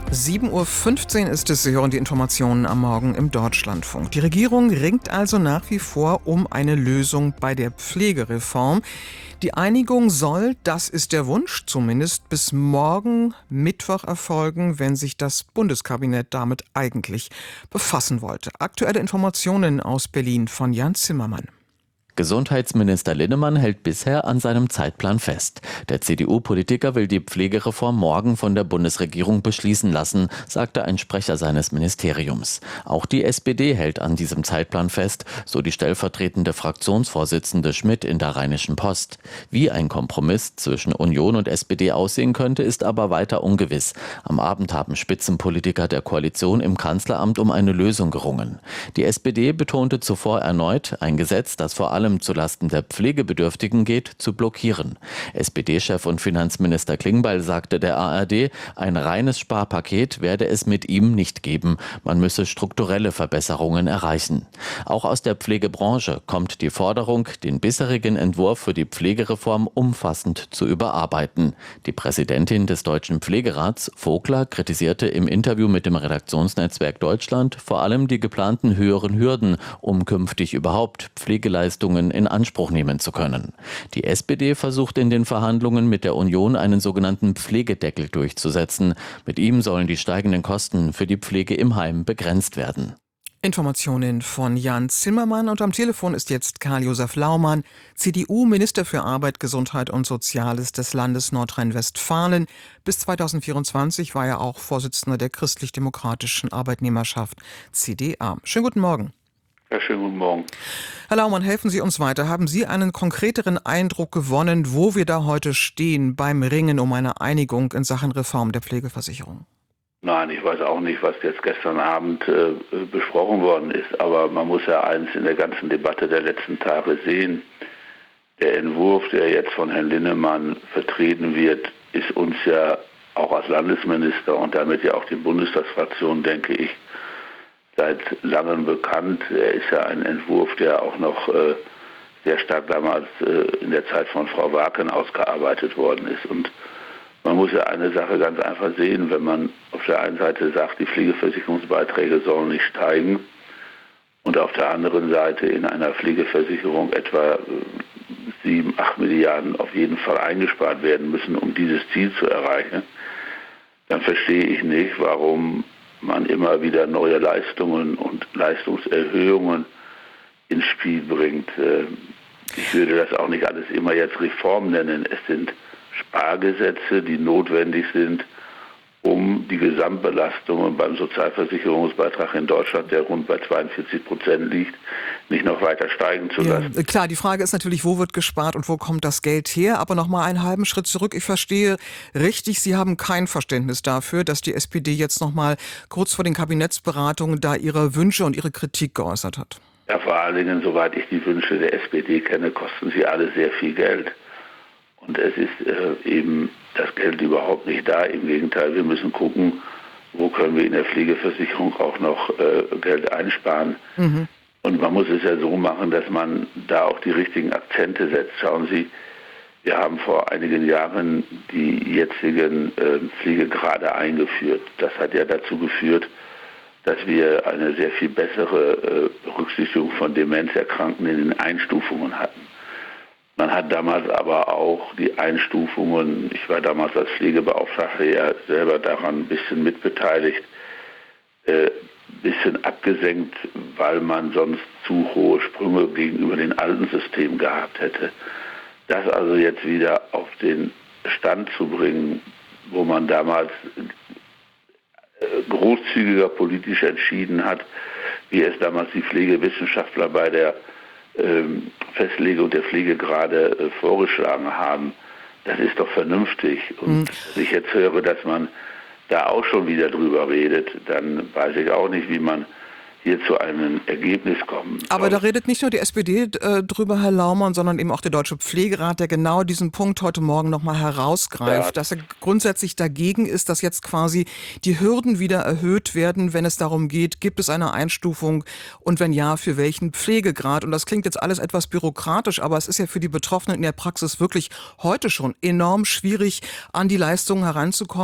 7:15 Uhr ist es, Sie hören die Informationen am Morgen im Deutschlandfunk. Die Regierung ringt also nach wie vor um eine Lösung bei der Pflegereform. Die Einigung soll, das ist der Wunsch, zumindest bis morgen Mittwoch erfolgen, wenn sich das Bundeskabinett damit eigentlich befassen wollte. Aktuelle Informationen aus Berlin von Jan Zimmermann. Gesundheitsminister Linnemann hält bisher an seinem Zeitplan fest. Der CDU-Politiker will die Pflegereform morgen von der Bundesregierung beschließen lassen, sagte ein Sprecher seines Ministeriums. Auch die SPD hält an diesem Zeitplan fest, so die stellvertretende Fraktionsvorsitzende Schmidt in der Rheinischen Post. Wie ein Kompromiss zwischen Union und SPD aussehen könnte, ist aber weiter ungewiss. Am Abend haben Spitzenpolitiker der Koalition im Kanzleramt um eine Lösung gerungen. Die SPD betonte zuvor erneut, ein Gesetz, das vor allem zulasten der Pflegebedürftigen geht, zu blockieren. SPD-Chef und Finanzminister Klingbeil sagte der ARD, ein reines Sparpaket werde es mit ihm nicht geben. Man müsse strukturelle Verbesserungen erreichen. Auch aus der Pflegebranche kommt die Forderung, den bisherigen Entwurf für die Pflegereform umfassend zu überarbeiten. Die Präsidentin des Deutschen Pflegerats, Vogler, kritisierte im Interview mit dem Redaktionsnetzwerk Deutschland vor allem die geplanten höheren Hürden, um künftig überhaupt Pflegeleistungen in Anspruch nehmen zu können. Die SPD versucht in den Verhandlungen mit der Union einen sogenannten Pflegedeckel durchzusetzen. Mit ihm sollen die steigenden Kosten für die Pflege im Heim begrenzt werden. Informationen von Jan Zimmermann und am Telefon ist jetzt Karl-Josef Laumann, CDU-Minister für Arbeit, Gesundheit und Soziales des Landes Nordrhein-Westfalen. Bis 2024 war er auch Vorsitzender der christlich-demokratischen Arbeitnehmerschaft CDA. Schönen guten Morgen. Ja, schönen guten Morgen. Herr Laumann, helfen Sie uns weiter. Haben Sie einen konkreteren Eindruck gewonnen, wo wir da heute stehen beim Ringen um eine Einigung in Sachen Reform der Pflegeversicherung? Nein, ich weiß auch nicht, was jetzt gestern Abend besprochen worden ist. Aber man muss ja eins in der ganzen Debatte der letzten Tage sehen. Der Entwurf, der jetzt von Herrn Linnemann vertreten wird, ist uns ja auch als Landesminister und damit ja auch die Bundestagsfraktion, denke ich, seit langem bekannt. Er ist ja ein Entwurf, der auch noch sehr stark damals in der Zeit von Frau Waken ausgearbeitet worden ist. Und man muss ja eine Sache ganz einfach sehen, wenn man auf der einen Seite sagt, die Pflegeversicherungsbeiträge sollen nicht steigen und auf der anderen Seite in einer Pflegeversicherung etwa 7, 8 Milliarden auf jeden Fall eingespart werden müssen, um dieses Ziel zu erreichen, dann verstehe ich nicht, warum man immer wieder neue Leistungen und Leistungserhöhungen ins Spiel bringt. Ich würde das auch nicht alles immer jetzt Reform nennen. Es sind Spargesetze, die notwendig sind, um die Gesamtbelastungen beim Sozialversicherungsbeitrag in Deutschland, der rund bei 42% liegt, nicht noch weiter steigen zu lassen. Ja, klar, die Frage ist natürlich, wo wird gespart und wo kommt das Geld her? Aber noch mal einen halben Schritt zurück. Ich verstehe richtig, Sie haben kein Verständnis dafür, dass die SPD jetzt noch mal kurz vor den Kabinettsberatungen da ihre Wünsche und ihre Kritik geäußert hat. Ja, vor allen Dingen, soweit ich die Wünsche der SPD kenne, kosten sie alle sehr viel Geld. Und es ist eben das Geld überhaupt nicht da. Im Gegenteil, wir müssen gucken, wo können wir in der Pflegeversicherung auch noch Geld einsparen. Mhm. Und man muss es ja so machen, dass man da auch die richtigen Akzente setzt. Schauen Sie, wir haben vor einigen Jahren die jetzigen Pflegegrade eingeführt. Das hat ja dazu geführt, dass wir eine sehr viel bessere Berücksichtigung von Demenzerkrankten in den Einstufungen hatten. Man hat damals aber auch die Einstufungen, ich war damals als Pflegebeauftragter ja selber daran ein bisschen mitbeteiligt, bisschen abgesenkt, weil man sonst zu hohe Sprünge gegenüber den alten Systemen gehabt hätte. Das also jetzt wieder auf den Stand zu bringen, wo man damals großzügiger politisch entschieden hat, wie es damals die Pflegewissenschaftler bei der Festlegung der Pflegegrade vorgeschlagen haben, das ist doch vernünftig. Und wenn ich jetzt höre, dass man da auch schon wieder drüber redet, dann weiß ich auch nicht, wie man hier zu einem Ergebnis kommen. Aber da redet nicht nur die SPD drüber, Herr Laumann, sondern eben auch der Deutsche Pflegerat, der genau diesen Punkt heute Morgen nochmal herausgreift, dass er grundsätzlich dagegen ist, dass jetzt quasi die Hürden wieder erhöht werden, wenn es darum geht, gibt es eine Einstufung und wenn ja, für welchen Pflegegrad. Und das klingt jetzt alles etwas bürokratisch, aber es ist ja für die Betroffenen in der Praxis wirklich heute schon enorm schwierig, an die Leistungen heranzukommen.